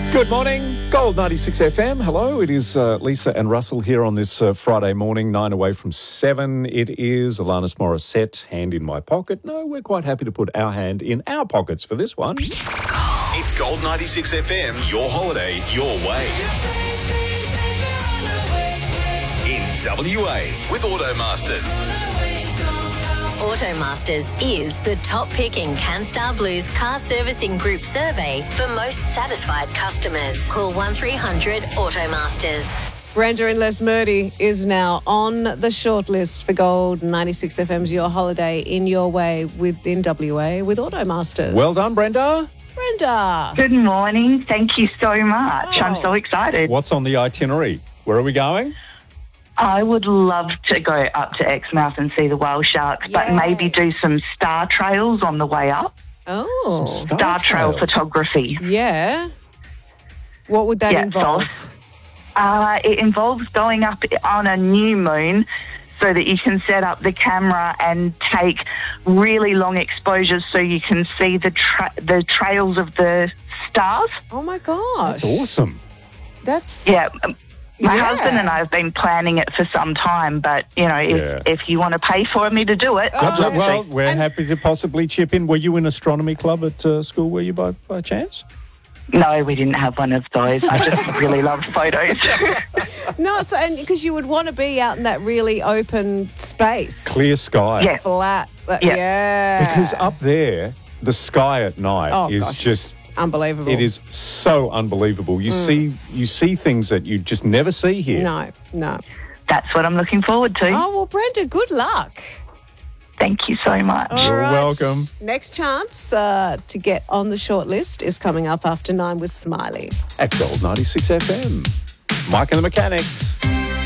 Good morning, Gold 96 FM. Hello, it is Lisa and Russell here on this Friday morning, 9 away from 7. It is Alanis Morissette, Hand in My Pocket. No, we're quite happy to put our hand in our pockets for this one. It's Gold 96 FM, your holiday, your way. In WA with Automasters. Automasters is the top pick in CanStar Blue's car servicing group survey for most satisfied customers. Call 1300 Automasters. Brenda in Les Murdy is now on the shortlist for Gold 96 FM's Your Holiday in Your Way within WA with Automasters. Well done, Brenda. Brenda. Good morning. Thank you so much. I'm so excited. What's on the itinerary? Where are we going? I would love to go up to Exmouth and see the whale sharks, but Yay. maybe do some star trails on the way up. Oh. Star trail trails. photography. Yeah. What would that involve? It involves going up on a new moon so that you can set up the camera and take really long exposures so you can see the trails of the stars. Oh, my gosh. That's awesome. That's... Yeah. My Yeah. husband and I have been planning it for some time, but, you know, if you want to pay for me to do it, Good luck. Well, obviously. we're happy to possibly chip in. Were you in astronomy club at school, were you, by chance? No, we didn't have one of those. I just really love photos. No, so because you would want to be out in that really open space. Clear sky. Yeah. Flat. Yeah. Yeah. Because up there, the sky at night is gosh, just... unbelievable. It is so unbelievable. You see things that you just never see here. No. That's what I'm looking forward to. Oh, well, Brenda, good luck. Thank you so much. All You're right. welcome. Next chance to get on the short list is coming up after 9 with Smiley. At Gold 96 FM. Mike and the Mechanics.